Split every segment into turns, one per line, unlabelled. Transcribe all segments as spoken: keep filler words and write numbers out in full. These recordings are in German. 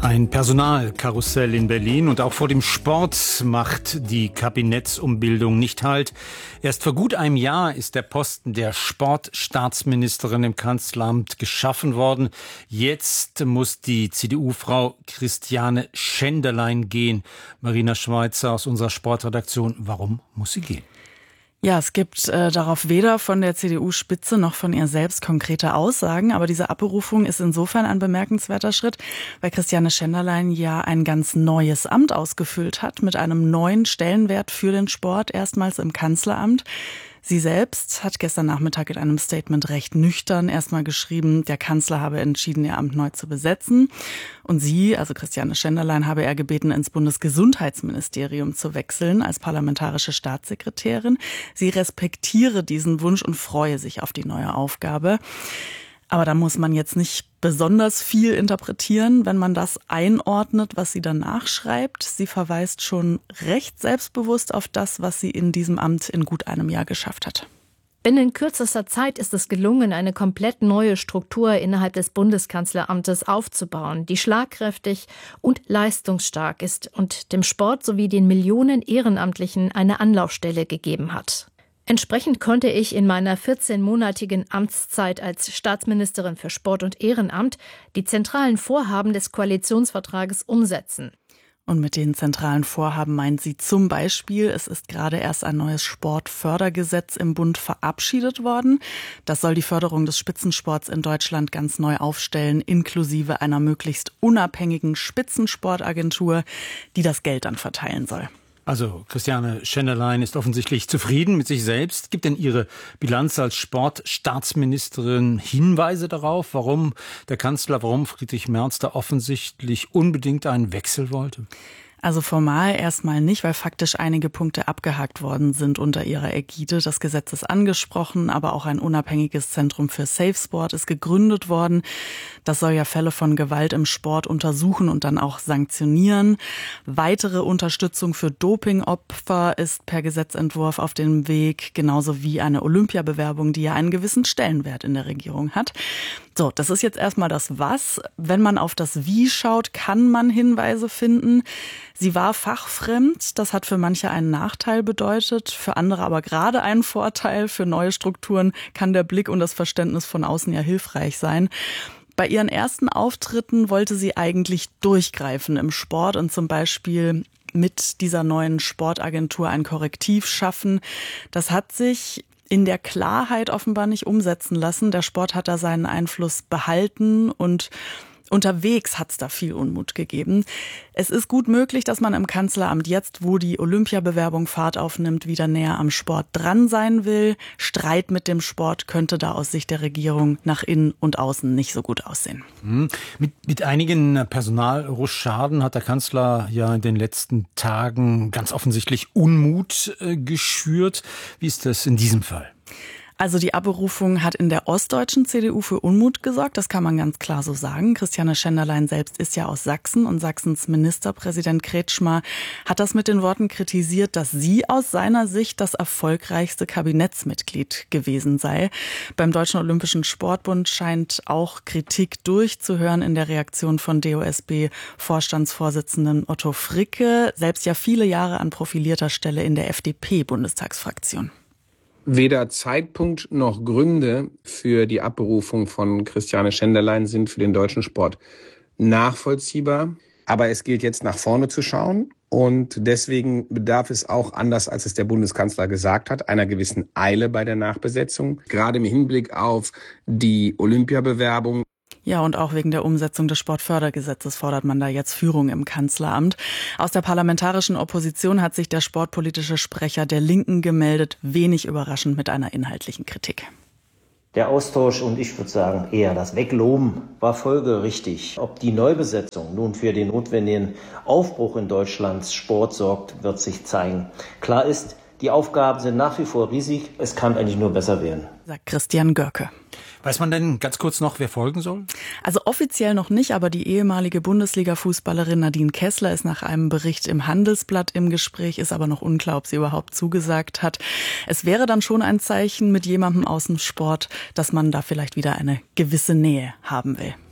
Ein Personalkarussell in Berlin und auch vor dem Sport macht die Kabinettsumbildung nicht Halt. Erst vor gut einem Jahr ist der Posten der Sportstaatsministerin im Kanzleramt geschaffen worden. Jetzt muss die C D U-Frau Christiane Schenderlein gehen. Marina Schweizer aus unserer Sportredaktion. Warum muss sie gehen?
Ja, es gibt äh, darauf weder von der C D U-Spitze noch von ihr selbst konkrete Aussagen. Aber diese Abberufung ist insofern ein bemerkenswerter Schritt, weil Christiane Schenderlein ja ein ganz neues Amt ausgefüllt hat mit einem neuen Stellenwert für den Sport, erstmals im Kanzleramt. Sie selbst hat gestern Nachmittag in einem Statement recht nüchtern erstmal geschrieben, der Kanzler habe entschieden, ihr Amt neu zu besetzen. Und sie, also Christiane Schenderlein, habe er gebeten, ins Bundesgesundheitsministerium zu wechseln als parlamentarische Staatssekretärin. Sie respektiere diesen Wunsch und freue sich auf die neue Aufgabe. Aber da muss man jetzt nicht besonders viel interpretieren, wenn man das einordnet, was sie danach schreibt. Sie verweist schon recht selbstbewusst auf das, was sie in diesem Amt in gut einem Jahr geschafft hat.
Binnen kürzester Zeit ist es gelungen, eine komplett neue Struktur innerhalb des Bundeskanzleramtes aufzubauen, die schlagkräftig und leistungsstark ist und dem Sport sowie den Millionen Ehrenamtlichen eine Anlaufstelle gegeben hat. Entsprechend konnte ich in meiner vierzehnmonatigen Amtszeit als Staatsministerin für Sport und Ehrenamt die zentralen Vorhaben des Koalitionsvertrages umsetzen.
Und mit den zentralen Vorhaben meint sie zum Beispiel, es ist gerade erst ein neues Sportfördergesetz im Bund verabschiedet worden. Das soll die Förderung des Spitzensports in Deutschland ganz neu aufstellen, inklusive einer möglichst unabhängigen Spitzensportagentur, die das Geld dann verteilen soll.
Also Christiane Schenderlein ist offensichtlich zufrieden mit sich selbst. Gibt denn ihre Bilanz als Sportstaatsministerin Hinweise darauf, warum der Kanzler, warum Friedrich Merz da offensichtlich unbedingt einen Wechsel wollte?
Also formal erstmal nicht, weil faktisch einige Punkte abgehakt worden sind unter ihrer Ägide. Das Gesetz ist angesprochen, aber auch ein unabhängiges Zentrum für Safe Sport ist gegründet worden. Das soll ja Fälle von Gewalt im Sport untersuchen und dann auch sanktionieren. Weitere Unterstützung für Dopingopfer ist per Gesetzentwurf auf dem Weg, genauso wie eine Olympiabewerbung, die ja einen gewissen Stellenwert in der Regierung hat. So, das ist jetzt erstmal das Was. Wenn man auf das Wie schaut, kann man Hinweise finden. Sie war fachfremd, das hat für manche einen Nachteil bedeutet, für andere aber gerade einen Vorteil. Für neue Strukturen kann der Blick und das Verständnis von außen ja hilfreich sein. Bei ihren ersten Auftritten wollte sie eigentlich durchgreifen im Sport und zum Beispiel mit dieser neuen Sportagentur ein Korrektiv schaffen. Das hat sich in der Klarheit offenbar nicht umsetzen lassen. Der Sport hat da seinen Einfluss behalten und unterwegs hat es da viel Unmut gegeben. Es ist gut möglich, dass man im Kanzleramt jetzt, wo die Olympiabewerbung Fahrt aufnimmt, wieder näher am Sport dran sein will. Streit mit dem Sport könnte da aus Sicht der Regierung nach innen und außen nicht so gut aussehen.
Mhm. Mit, mit einigen Personalrochaden hat der Kanzler ja in den letzten Tagen ganz offensichtlich Unmut äh, geschürt. Wie ist das in diesem Fall?
Also die Abberufung hat in der ostdeutschen C D U für Unmut gesorgt, das kann man ganz klar so sagen. Christiane Schenderlein selbst ist ja aus Sachsen und Sachsens Ministerpräsident Kretschmer hat das mit den Worten kritisiert, dass sie aus seiner Sicht das erfolgreichste Kabinettsmitglied gewesen sei. Beim Deutschen Olympischen Sportbund scheint auch Kritik durchzuhören in der Reaktion von D O S B-Vorstandsvorsitzenden Otto Fricke, selbst ja viele Jahre an profilierter Stelle in der F D P-Bundestagsfraktion.
Weder Zeitpunkt noch Gründe für die Abberufung von Christiane Schenderlein sind für den deutschen Sport nachvollziehbar. Aber es gilt jetzt nach vorne zu schauen. Und deswegen bedarf es auch, anders als es der Bundeskanzler gesagt hat, einer gewissen Eile bei der Nachbesetzung. Gerade im Hinblick auf die Olympiabewerbung.
Ja, und auch wegen der Umsetzung des Sportfördergesetzes fordert man da jetzt Führung im Kanzleramt. Aus der parlamentarischen Opposition hat sich der sportpolitische Sprecher der Linken gemeldet, wenig überraschend mit einer inhaltlichen Kritik.
Der Austausch und ich würde sagen eher das Wegloben war folgerichtig. Ob die Neubesetzung nun für den notwendigen Aufbruch in Deutschlands Sport sorgt, wird sich zeigen. Klar ist, die Aufgaben sind nach wie vor riesig. Es kann eigentlich nur besser werden,
sagt Christian Görke.
Weiß man denn ganz kurz noch, wer folgen soll?
Also offiziell noch nicht, aber die ehemalige Bundesliga-Fußballerin Nadine Kessler ist nach einem Bericht im Handelsblatt im Gespräch, ist aber noch unklar, ob sie überhaupt zugesagt hat. Es wäre dann schon ein Zeichen mit jemandem aus dem Sport, dass man da vielleicht wieder eine gewisse Nähe haben will.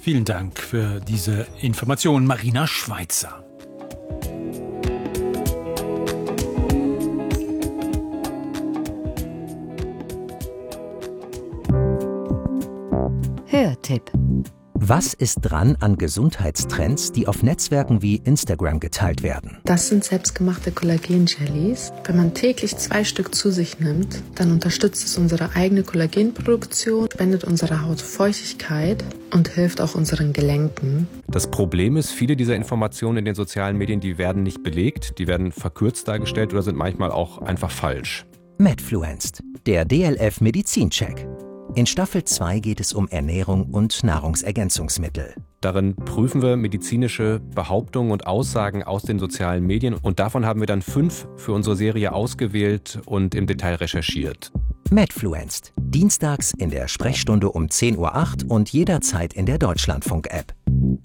Vielen Dank für diese Information, Marina Schweizer.
Hörtipp. Was ist dran an Gesundheitstrends, die auf Netzwerken wie Instagram geteilt werden?
Das sind selbstgemachte Kollagen-Jellies. Wenn man täglich zwei Stück zu sich nimmt, dann unterstützt es unsere eigene Kollagenproduktion, spendet unserer Haut Feuchtigkeit und hilft auch unseren Gelenken.
Das Problem ist, viele dieser Informationen in den sozialen Medien, die werden nicht belegt, die werden verkürzt dargestellt oder sind manchmal auch einfach falsch.
Medfluenced, der D L F Medizincheck. In Staffel zwei geht es um Ernährung und Nahrungsergänzungsmittel.
Darin prüfen wir medizinische Behauptungen und Aussagen aus den sozialen Medien und davon haben wir dann fünf für unsere Serie ausgewählt und im Detail recherchiert.
Medfluenced, dienstags in der Sprechstunde um zehn Uhr acht und jederzeit in der Deutschlandfunk-App.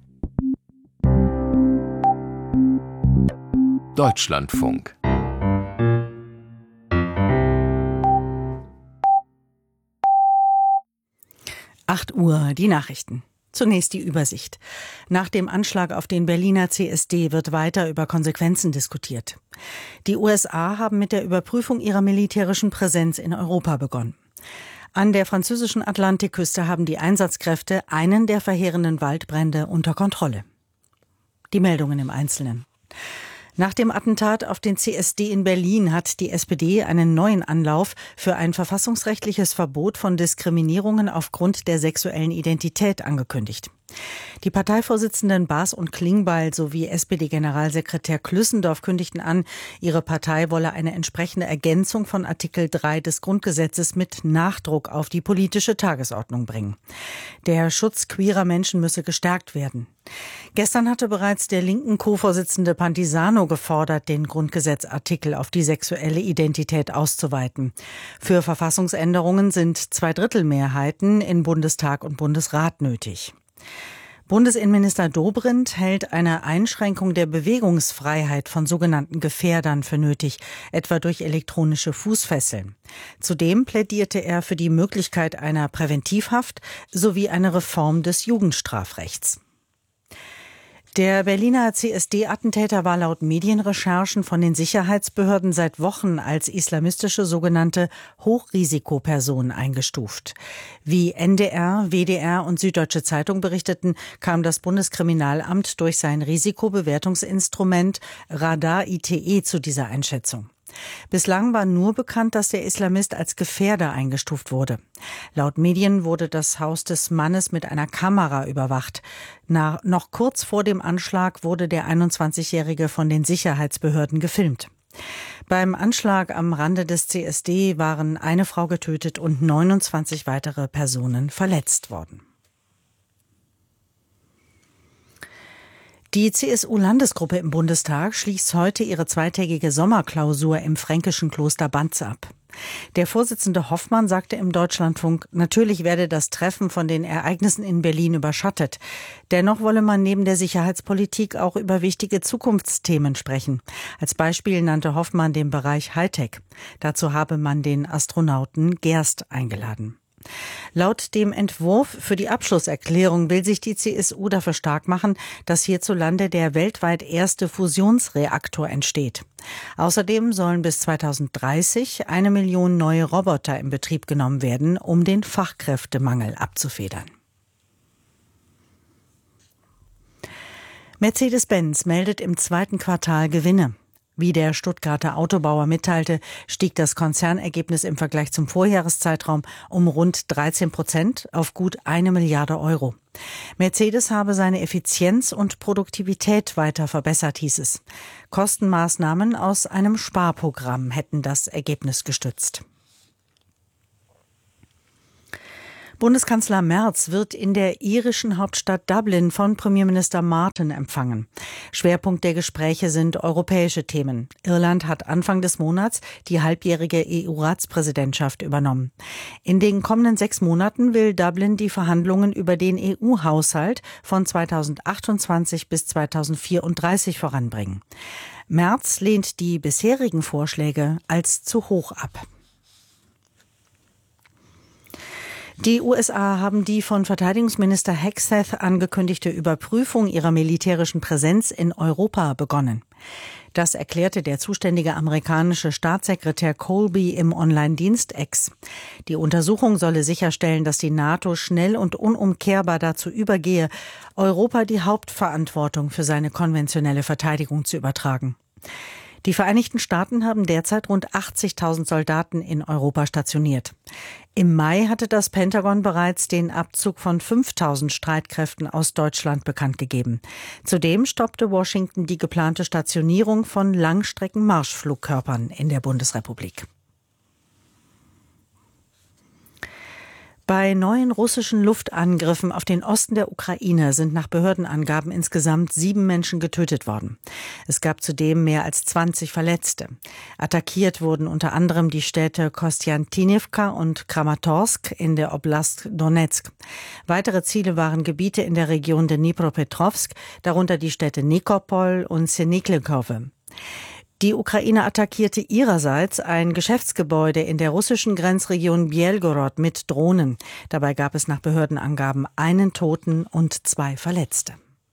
Deutschlandfunk.
acht Uhr, die Nachrichten. Zunächst die Übersicht. Nach dem Anschlag auf den Berliner C S D wird weiter über Konsequenzen diskutiert. Die U S A haben mit der Überprüfung ihrer militärischen Präsenz in Europa begonnen. An der französischen Atlantikküste haben die Einsatzkräfte einen der verheerenden Waldbrände unter Kontrolle. Die Meldungen im Einzelnen. Nach dem Attentat auf den C S D in Berlin hat die S P D einen neuen Anlauf für ein verfassungsrechtliches Verbot von Diskriminierungen aufgrund der sexuellen Identität angekündigt. Die Parteivorsitzenden Baas und Klingbeil sowie S P D-Generalsekretär Klüssendorf kündigten an, ihre Partei wolle eine entsprechende Ergänzung von Artikel drei des Grundgesetzes mit Nachdruck auf die politische Tagesordnung bringen. Der Schutz queerer Menschen müsse gestärkt werden. Gestern hatte bereits der linken Co-Vorsitzende Pantisano gefordert, den Grundgesetzartikel auf die sexuelle Identität auszuweiten. Für Verfassungsänderungen sind Zweidrittelmehrheiten in Bundestag und Bundesrat nötig. Bundesinnenminister Dobrindt hält eine Einschränkung der Bewegungsfreiheit von sogenannten Gefährdern für nötig, etwa durch elektronische Fußfesseln. Zudem plädierte er für die Möglichkeit einer Präventivhaft sowie eine Reform des Jugendstrafrechts. Der Berliner C S D-Attentäter war laut Medienrecherchen von den Sicherheitsbehörden seit Wochen als islamistische sogenannte Hochrisikoperson eingestuft. Wie N D R, W D R und Süddeutsche Zeitung berichteten, kam das Bundeskriminalamt durch sein Risikobewertungsinstrument Radar I T E zu dieser Einschätzung. Bislang war nur bekannt, dass der Islamist als Gefährder eingestuft wurde. Laut Medien wurde das Haus des Mannes mit einer Kamera überwacht. Na, noch kurz vor dem Anschlag wurde der einundzwanzigjährige von den Sicherheitsbehörden gefilmt. Beim Anschlag am Rande des C S D waren eine Frau getötet und neunundzwanzig weitere Personen verletzt worden. Die C S U-Landesgruppe im Bundestag schließt heute ihre zweitägige Sommerklausur im fränkischen Kloster Banz ab. Der Vorsitzende Hoffmann sagte im Deutschlandfunk, natürlich werde das Treffen von den Ereignissen in Berlin überschattet. Dennoch wolle man neben der Sicherheitspolitik auch über wichtige Zukunftsthemen sprechen. Als Beispiel nannte Hoffmann den Bereich Hightech. Dazu habe man den Astronauten Gerst eingeladen. Laut dem Entwurf für die Abschlusserklärung will sich die C S U dafür stark machen, dass hierzulande der weltweit erste Fusionsreaktor entsteht. Außerdem sollen bis zweitausenddreißig eine Million neue Roboter in Betrieb genommen werden, um den Fachkräftemangel abzufedern. Mercedes-Benz meldet im zweiten Quartal Gewinne. Wie der Stuttgarter Autobauer mitteilte, stieg das Konzernergebnis im Vergleich zum Vorjahreszeitraum um rund dreizehn Prozent auf gut eine Milliarde Euro. Mercedes habe seine Effizienz und Produktivität weiter verbessert, hieß es. Kostenmaßnahmen aus einem Sparprogramm hätten das Ergebnis gestützt. Bundeskanzler Merz wird in der irischen Hauptstadt Dublin von Premierminister Martin empfangen. Schwerpunkt der Gespräche sind europäische Themen. Irland hat Anfang des Monats die halbjährige E U-Ratspräsidentschaft übernommen. In den kommenden sechs Monaten will Dublin die Verhandlungen über den E U-Haushalt von zweitausendachtundzwanzig bis zweitausendvierunddreißig voranbringen. Merz lehnt die bisherigen Vorschläge als zu hoch ab. Die U S A haben die von Verteidigungsminister Hegseth angekündigte Überprüfung ihrer militärischen Präsenz in Europa begonnen. Das erklärte der zuständige amerikanische Staatssekretär Colby im Online-Dienst X. Die Untersuchung solle sicherstellen, dass die NATO schnell und unumkehrbar dazu übergehe, Europa die Hauptverantwortung für seine konventionelle Verteidigung zu übertragen. Die Vereinigten Staaten haben derzeit rund achtzigtausend Soldaten in Europa stationiert. Im Mai hatte das Pentagon bereits den Abzug von fünftausend Streitkräften aus Deutschland bekannt gegeben. Zudem stoppte Washington die geplante Stationierung von Langstrecken-Marschflugkörpern in der Bundesrepublik. Bei neuen russischen Luftangriffen auf den Osten der Ukraine sind nach Behördenangaben insgesamt sieben Menschen getötet worden. Es gab zudem mehr als zwanzig Verletzte. Attackiert wurden unter anderem die Städte Kostjantinivka und Kramatorsk in der Oblast Donetsk. Weitere Ziele waren Gebiete in der Region Dnipropetrovsk, darunter die Städte Nikopol und Seniklikowe. Die Ukraine attackierte ihrerseits ein Geschäftsgebäude in der russischen Grenzregion Belgorod mit Drohnen. Dabei gab es nach Behördenangaben einen Toten und zwei Verletzte.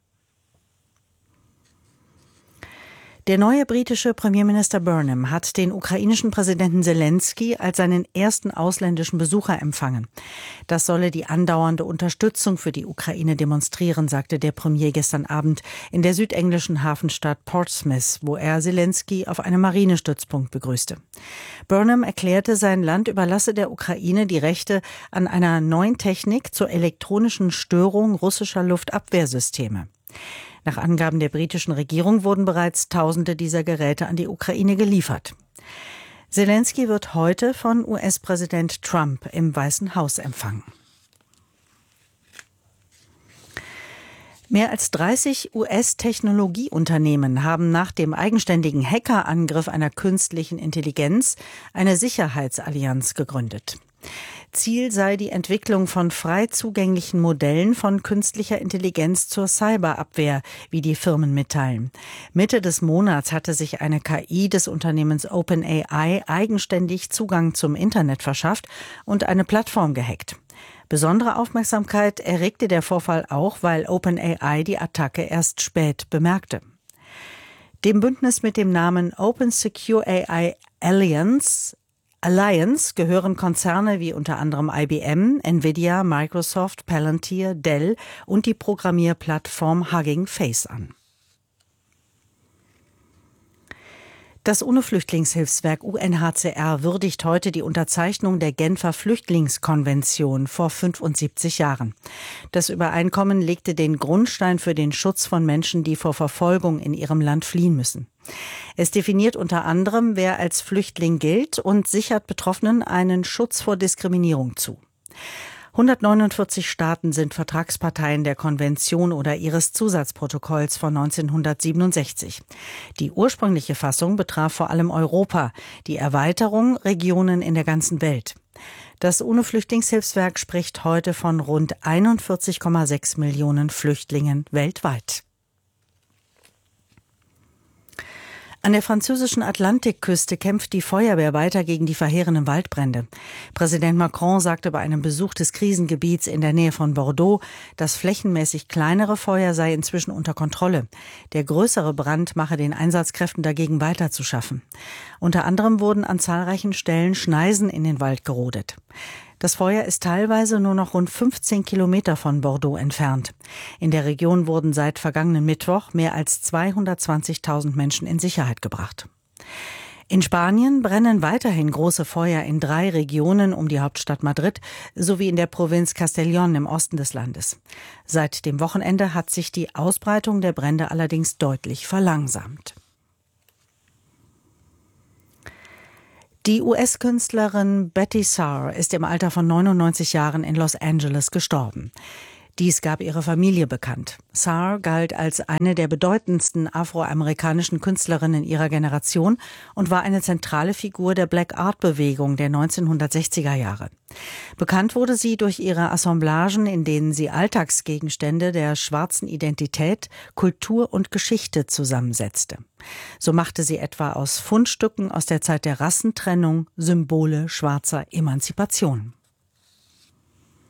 Der neue britische Premierminister Burnham hat den ukrainischen Präsidenten Zelensky als seinen ersten ausländischen Besucher empfangen. Das solle die andauernde Unterstützung für die Ukraine demonstrieren, sagte der Premier gestern Abend in der südenglischen Hafenstadt Portsmouth, wo er Zelensky auf einem Marinestützpunkt begrüßte. Burnham erklärte, sein Land überlasse der Ukraine die Rechte an einer neuen Technik zur elektronischen Störung russischer Luftabwehrsysteme. Nach Angaben der britischen Regierung wurden bereits Tausende dieser Geräte an die Ukraine geliefert. Zelensky wird heute von U S-Präsident Trump im Weißen Haus empfangen. Mehr als dreißig U S-Technologieunternehmen haben nach dem eigenständigen Hackerangriff einer künstlichen Intelligenz eine Sicherheitsallianz gegründet. Ziel sei die Entwicklung von frei zugänglichen Modellen von künstlicher Intelligenz zur Cyberabwehr, wie die Firmen mitteilen. Mitte des Monats hatte sich eine K I des Unternehmens OpenAI eigenständig Zugang zum Internet verschafft und eine Plattform gehackt. Besondere Aufmerksamkeit erregte der Vorfall auch, weil OpenAI die Attacke erst spät bemerkte. Dem Bündnis mit dem Namen Open Secure A I Alliance Alliance gehören Konzerne wie unter anderem I B M, Nvidia, Microsoft, Palantir, Dell und die Programmierplattform Hugging Face an. Das UNO-Flüchtlingshilfswerk U N H C R würdigt heute die Unterzeichnung der Genfer Flüchtlingskonvention vor fünfundsiebzig Jahren. Das Übereinkommen legte den Grundstein für den Schutz von Menschen, die vor Verfolgung in ihrem Land fliehen müssen. Es definiert unter anderem, wer als Flüchtling gilt und sichert Betroffenen einen Schutz vor Diskriminierung zu. hundertneunundvierzig Staaten sind Vertragsparteien der Konvention oder ihres Zusatzprotokolls von neunzehnhundertsiebenundsechzig. Die ursprüngliche Fassung betraf vor allem Europa, die Erweiterung Regionen in der ganzen Welt. Das UNO-Flüchtlingshilfswerk spricht heute von rund einundvierzig Komma sechs Millionen Flüchtlingen weltweit. An der französischen Atlantikküste kämpft die Feuerwehr weiter gegen die verheerenden Waldbrände. Präsident Macron sagte bei einem Besuch des Krisengebiets in der Nähe von Bordeaux, das flächenmäßig kleinere Feuer sei inzwischen unter Kontrolle. Der größere Brand mache den Einsatzkräften dagegen weiter zu schaffen. Unter anderem wurden an zahlreichen Stellen Schneisen in den Wald gerodet. Das Feuer ist teilweise nur noch rund fünfzehn Kilometer von Bordeaux entfernt. In der Region wurden seit vergangenen Mittwoch mehr als zweihundertzwanzigtausend Menschen in Sicherheit gebracht. In Spanien brennen weiterhin große Feuer in drei Regionen um die Hauptstadt Madrid sowie in der Provinz Castellón im Osten des Landes. Seit dem Wochenende hat sich die Ausbreitung der Brände allerdings deutlich verlangsamt. Die U S-Künstlerin Betty Saar ist im Alter von neunundneunzig Jahren in Los Angeles gestorben. Dies gab ihre Familie bekannt. Saar galt als eine der bedeutendsten afroamerikanischen Künstlerinnen ihrer Generation und war eine zentrale Figur der Black-Art-Bewegung der neunzehnhundertsechziger Jahre. Bekannt wurde sie durch ihre Assemblagen, in denen sie Alltagsgegenstände der schwarzen Identität, Kultur und Geschichte zusammensetzte. So machte sie etwa aus Fundstücken aus der Zeit der Rassentrennung Symbole schwarzer Emanzipation.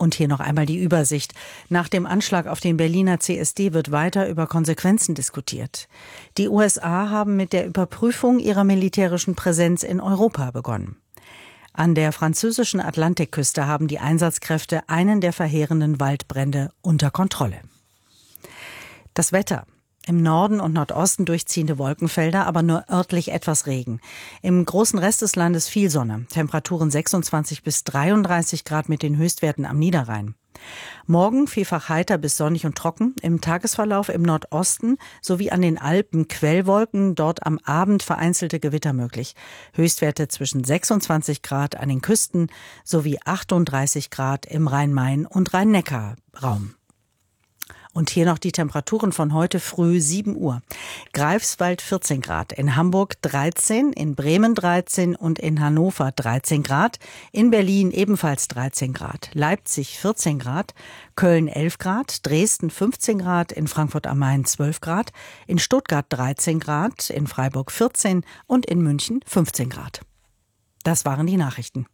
Und hier noch einmal die Übersicht. Nach dem Anschlag auf den Berliner C S D wird weiter über Konsequenzen diskutiert. Die U S A haben mit der Überprüfung ihrer militärischen Präsenz in Europa begonnen. An der französischen Atlantikküste haben die Einsatzkräfte einen der verheerenden Waldbrände unter Kontrolle. Das Wetter. Im Norden und Nordosten durchziehende Wolkenfelder, aber nur örtlich etwas Regen. Im großen Rest des Landes viel Sonne. Temperaturen sechsundzwanzig bis dreiunddreißig Grad mit den Höchstwerten am Niederrhein. Morgen vielfach heiter bis sonnig und trocken. Im Tagesverlauf im Nordosten sowie an den Alpen Quellwolken, dort am Abend vereinzelte Gewitter möglich. Höchstwerte zwischen sechsundzwanzig Grad an den Küsten sowie achtunddreißig Grad im Rhein-Main- und Rhein-Neckar-Raum. Und hier noch die Temperaturen von heute früh sieben Uhr. Greifswald vierzehn Grad, in Hamburg dreizehn, in Bremen dreizehn und in Hannover dreizehn Grad, in Berlin ebenfalls dreizehn Grad, Leipzig vierzehn Grad, Köln elf Grad, Dresden fünfzehn Grad, in Frankfurt am Main zwölf Grad, in Stuttgart dreizehn Grad, in Freiburg vierzehn und in München fünfzehn Grad. Das waren die Nachrichten.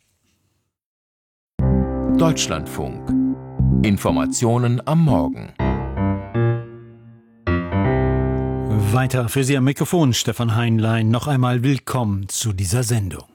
Deutschlandfunk. Informationen am Morgen.
Weiter für Sie am Mikrofon Stefan Heinlein. Noch einmal willkommen zu dieser Sendung.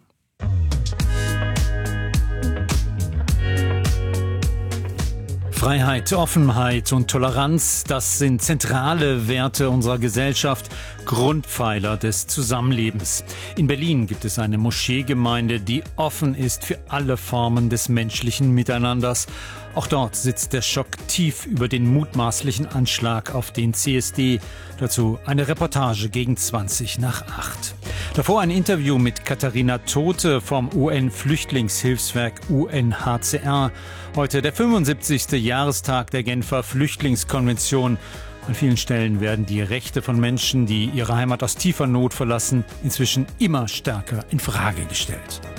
Freiheit, Offenheit und Toleranz, das sind zentrale Werte unserer Gesellschaft, Grundpfeiler des Zusammenlebens. In Berlin gibt es eine Moscheegemeinde, die offen ist für alle Formen des menschlichen Miteinanders. Auch dort sitzt der Schock tief über den mutmaßlichen Anschlag auf den C S D. Dazu eine Reportage gegen zwanzig nach acht. Davor ein Interview mit Katharina Tote vom U N-Flüchtlingshilfswerk U N H C R. Heute der fünfundsiebzigste Jahrestag der Genfer Flüchtlingskonvention. An vielen Stellen werden die Rechte von Menschen, die ihre Heimat aus tiefer Not verlassen, inzwischen immer stärker in Frage gestellt.